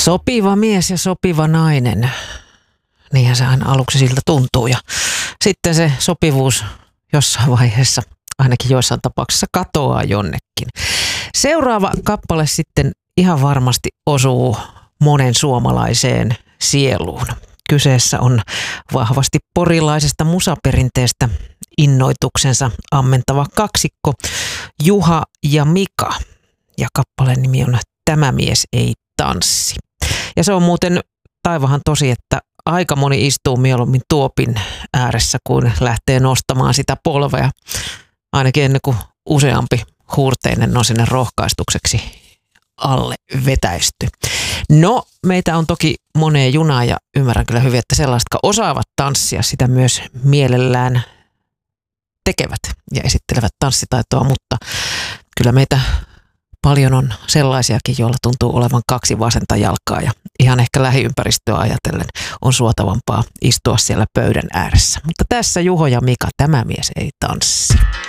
Sopiva mies ja sopiva nainen. Niinhän se aina aluksi siltä tuntuu ja sitten se sopivuus jossain vaiheessa, ainakin joissain tapauksissa, katoaa jonnekin. Seuraava kappale sitten ihan varmasti osuu monen suomalaiseen sieluun. Kyseessä on vahvasti porilaisesta musaperinteestä innoituksensa ammentava kaksikko Juha ja Mika. Ja kappaleen nimi on Tämä mies ei tanssi. Ja se on muuten taivahan tosi, että aika moni istuu mieluummin tuopin ääressä, kuin lähtee nostamaan sitä polvea. Ainakin ennen kuin useampi huurteinen on sinne rohkaistukseksi alle vetäisty. No, meitä on toki moneen junaa ja ymmärrän kyllä hyvin, että sellaiset, jotka osaavat tanssia, sitä myös mielellään tekevät ja esittelevät tanssitaitoa, mutta kyllä meitä paljon on sellaisiakin, joilla tuntuu olevan kaksi vasenta jalkaa ja ihan ehkä lähiympäristöä ajatellen on suotavampaa istua siellä pöydän ääressä. Mutta tässä Juho ja Mika, Tämä mies ei tanssi.